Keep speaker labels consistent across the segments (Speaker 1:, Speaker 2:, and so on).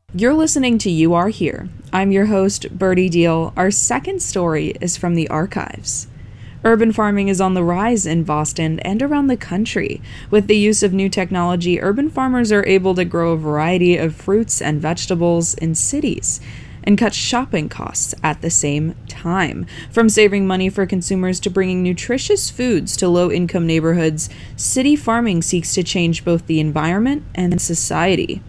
Speaker 1: You're listening to You Are Here. I'm your host, Birdie Deal. Our second story is from the archives. Urban farming is on the rise in Boston and around the country. With the use of new technology, urban farmers are able to grow a variety of fruits and vegetables in cities and cut shopping costs at the same time. From saving money for consumers to bringing nutritious foods to low-income neighborhoods, city farming seeks to change both the environment and society.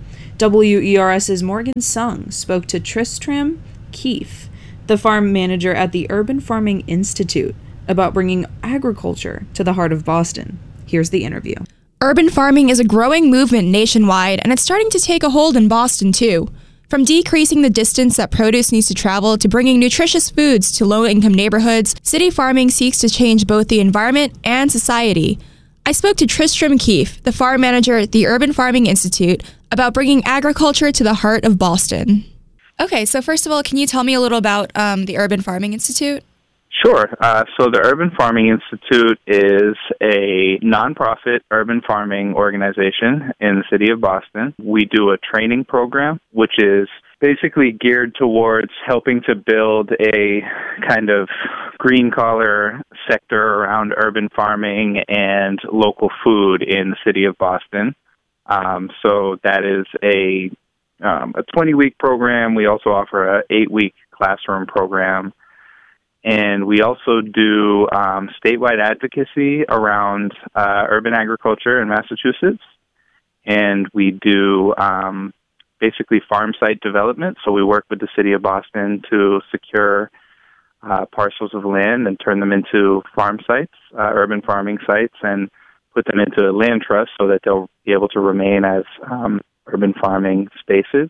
Speaker 1: WERS's Morgan Sung spoke to Tristram Keefe, the farm manager at the Urban Farming Institute, about bringing agriculture to the heart of Boston. Here's the interview.
Speaker 2: Urban farming is a growing movement nationwide, and it's starting to take a hold in Boston, too. From decreasing the distance that produce needs to travel to bringing nutritious foods to low-income neighborhoods, city farming seeks to change both the environment and society. I spoke to Tristram Keefe, the farm manager at the Urban Farming Institute, about bringing agriculture to the heart of Boston. Okay, so first of all, can you tell me a little about the Urban Farming Institute?
Speaker 3: Sure. So the Urban Farming Institute is a nonprofit urban farming organization in the city of Boston. We do a training program, which is basically geared towards helping to build a kind of green-collar sector around urban farming and local food in the city of Boston. So that is a 20-week program. We also offer an 8-week classroom program. And we also do statewide advocacy around urban agriculture in Massachusetts. And we do basically farm site development. So we work with the city of Boston to secure parcels of land and turn them into farm sites, urban farming sites, and put them into a land trust so that they'll be able to remain as urban farming spaces.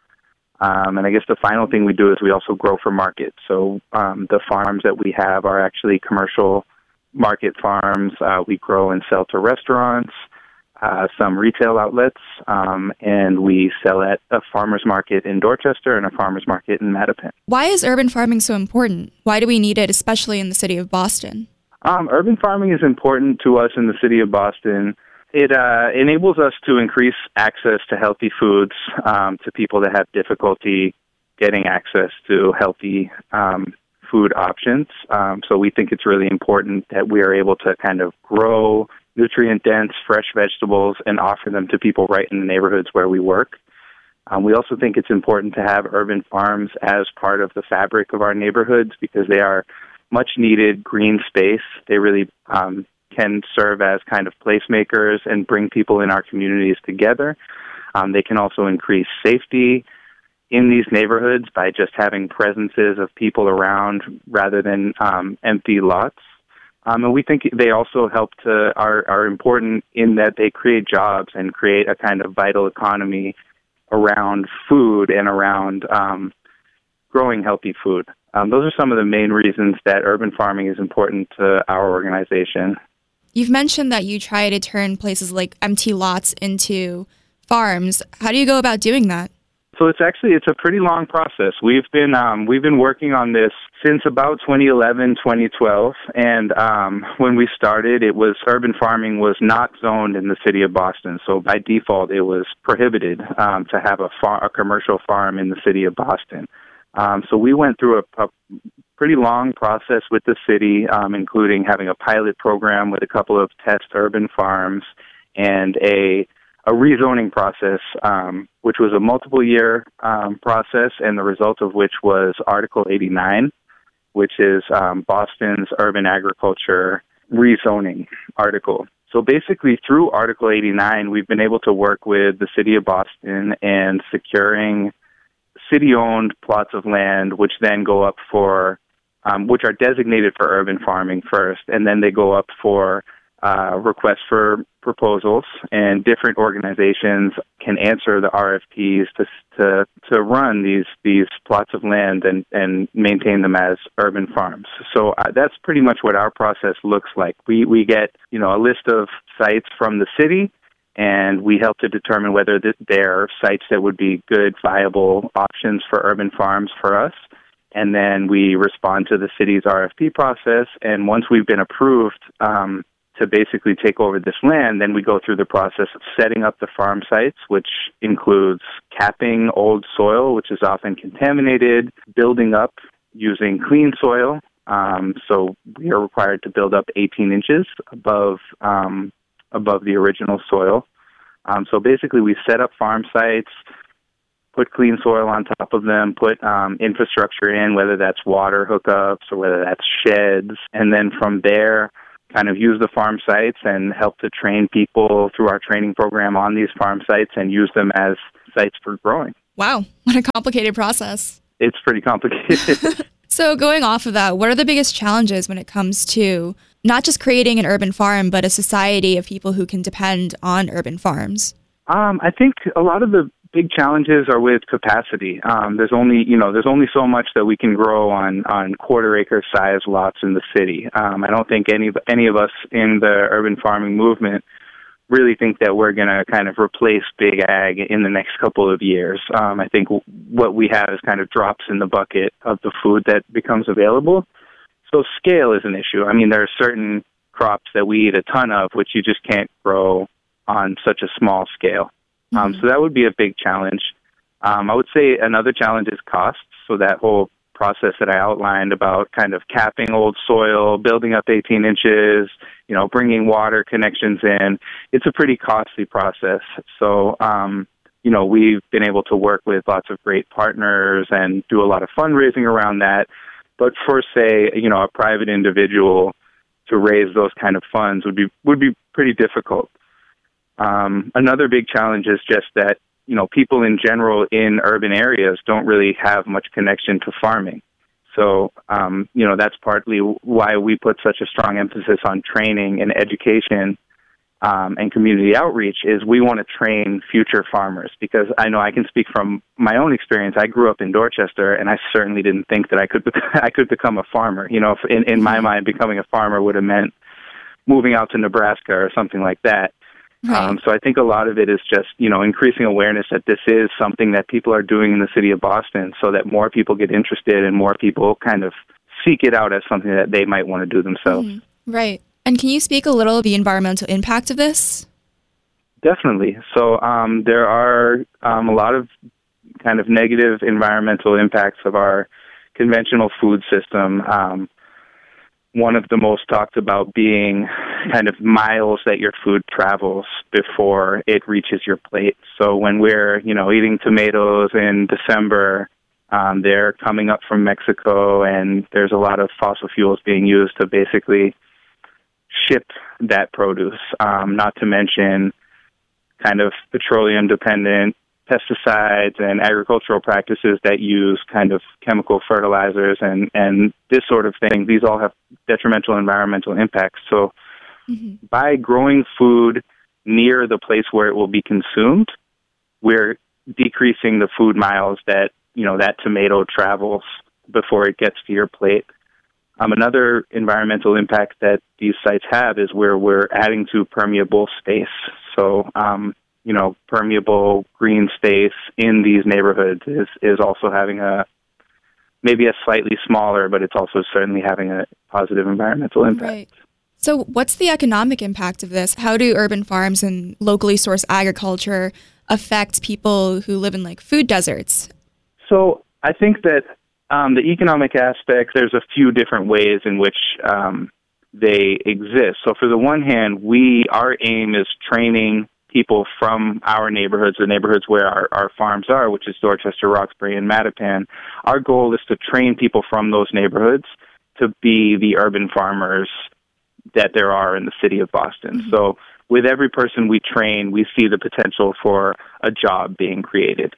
Speaker 3: And I guess the final thing we do is we also grow for market. So the farms that we have are actually commercial market farms. We grow and sell to restaurants, some retail outlets, and we sell at a farmer's market in Dorchester and a farmer's market in Mattapan.
Speaker 2: Why is urban farming so important? Why do we need it, especially in the city of Boston?
Speaker 3: Urban farming is important to us in the city of Boston. It enables us to increase access to healthy foods to people that have difficulty getting access to healthy food options. So we think it's really important that we are able to kind of grow nutrient-dense, fresh vegetables and offer them to people right in the neighborhoods where we work. We also think it's important to have urban farms as part of the fabric of our neighborhoods because they are much-needed green space. They really can serve as kind of placemakers and bring people in our communities together. They can also increase safety in these neighborhoods by just having presences of people around rather than empty lots. And we think they also are important in that they create jobs and create a kind of vital economy around food and around growing healthy food. Those are some of the main reasons that urban farming is important to our organization.
Speaker 2: You've mentioned that you try to turn places like empty lots into farms. How do you go about doing that?
Speaker 3: So it's a pretty long process. We've been working on this since about 2011, 2012, and when we started, urban farming was not zoned in the city of Boston. So by default, it was prohibited to have a commercial farm in the city of Boston. So we went through a pretty long process with the city, including having a pilot program with a couple of test urban farms and a rezoning process, which was a multiple-year process, and the result of which was Article 89, which is Boston's urban agriculture rezoning article. So basically, through Article 89, we've been able to work with the city of Boston and securing city-owned plots of land, which then go up for, which are designated for urban farming first, and then they go up for requests for proposals, and different organizations can answer the RFPs to run these plots of land and maintain them as urban farms. So that's pretty much what our process looks like. We get a list of sites from the city, and we help to determine whether they're sites that would be good, viable options for urban farms for us. And then we respond to the city's RFP process, and once we've been approved to basically take over this land, then we go through the process of setting up the farm sites, which includes capping old soil, which is often contaminated, building up using clean soil. So we are required to build up 18 inches above the original soil. So basically we set up farm sites, put clean soil on top of them, put infrastructure in, whether that's water hookups or whether that's sheds, and then from there kind of use the farm sites and help to train people through our training program on these farm sites and use them as sites for growing.
Speaker 2: Wow, what a complicated process.
Speaker 3: It's pretty complicated.
Speaker 2: So going off of that, what are the biggest challenges when it comes to not just creating an urban farm, but a society of people who can depend on urban farms?
Speaker 3: I think a lot of the big challenges are with capacity. There's only so much that we can grow on quarter-acre size lots in the city. I don't think any of us in the urban farming movement really think that we're going to kind of replace big ag in the next couple of years. I think what we have is kind of drops in the bucket of the food that becomes available. So scale is an issue. I mean, there are certain crops that we eat a ton of, which you just can't grow on such a small scale. So that would be a big challenge. I would say another challenge is costs. So that whole process that I outlined about kind of capping old soil, building up 18 inches, bringing water connections in, it's a pretty costly process. So, we've been able to work with lots of great partners and do a lot of fundraising around that. But for, say, a private individual to raise those kind of funds would be pretty difficult. Another big challenge is just that, people in general in urban areas don't really have much connection to farming. So, that's partly why we put such a strong emphasis on training and education and community outreach is we want to train future farmers, because I know I can speak from my own experience. I grew up in Dorchester, and I certainly didn't think that I could become a farmer. In my mind, becoming a farmer would have meant moving out to Nebraska or something like that.
Speaker 2: Right.
Speaker 3: So I think a lot of it is just, increasing awareness that this is something that people are doing in the city of Boston so that more people get interested and more people kind of seek it out as something that they might want to do themselves.
Speaker 2: Mm-hmm. Right. And can you speak a little of the environmental impact of this?
Speaker 3: Definitely. So there are a lot of kind of negative environmental impacts of our conventional food system. One of the most talked about being kind of miles that your food travels before it reaches your plate. So when we're, eating tomatoes in December, they're coming up from Mexico, and there's a lot of fossil fuels being used to basically ship that produce, not to mention kind of petroleum-dependent pesticides and agricultural practices that use kind of chemical fertilizers and this sort of thing. These all have detrimental environmental impacts. So by growing food near the place where it will be consumed, we're decreasing the food miles that, that tomato travels before it gets to your plate. Another environmental impact that these sites have is where we're adding to permeable space. So, permeable green space in these neighborhoods is also having maybe a slightly smaller, but it's also certainly having a positive environmental impact.
Speaker 2: Right. So what's the economic impact of this? How do urban farms and locally sourced agriculture affect people who live in food deserts?
Speaker 3: So I think that the economic aspect, there's a few different ways in which they exist. So for the one hand, our aim is training people from our neighborhoods, the neighborhoods where our farms are, which is Dorchester, Roxbury, and Mattapan. Our goal is to train people from those neighborhoods to be the urban farmers that there are in the city of Boston. Mm-hmm. So with every person we train, we see the potential for a job being created.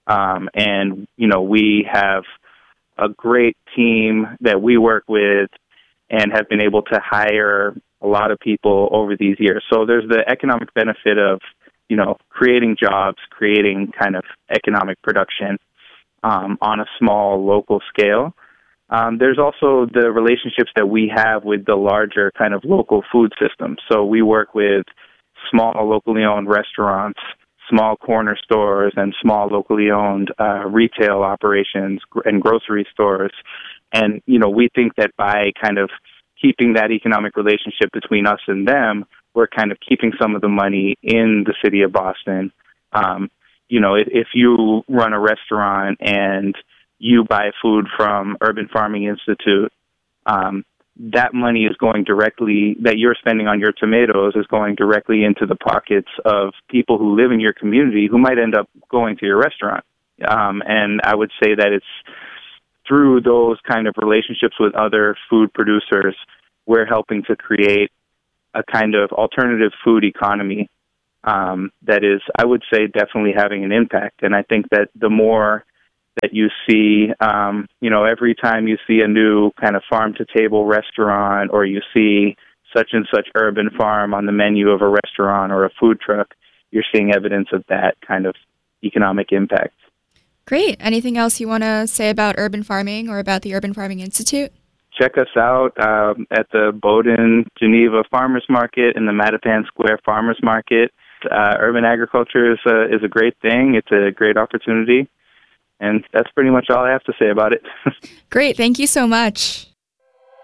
Speaker 3: And we have a great team that we work with and have been able to hire a lot of people over these years. So there's the economic benefit of, creating jobs, creating kind of economic production on a small local scale. There's also the relationships that we have with the larger kind of local food system. So we work with small locally owned restaurants, small corner stores, and small locally owned retail operations and grocery stores. And, we think that by kind of keeping that economic relationship between us and them, we're kind of keeping some of the money in the city of Boston. If you run a restaurant and you buy food from Urban Farming Institute, that money is going directly, that you're spending on your tomatoes is going directly into the pockets of people who live in your community who might end up going to your restaurant. And I would say that it's through those kind of relationships with other food producers, we're helping to create a kind of alternative food economy that is, I would say, definitely having an impact. And I think that the more that you see, every time you see a new kind of farm-to-table restaurant, or you see such and such urban farm on the menu of a restaurant or a food truck, you're seeing evidence of that kind of economic impact.
Speaker 2: Great. Anything else you want to say about urban farming or about the Urban Farming Institute?
Speaker 3: Check us out at the Bowdoin, Geneva Farmers Market and the Mattapan Square Farmers Market. Urban agriculture is a great thing. It's a great opportunity. And that's pretty much all I have to say about it.
Speaker 2: Great. Thank you so much.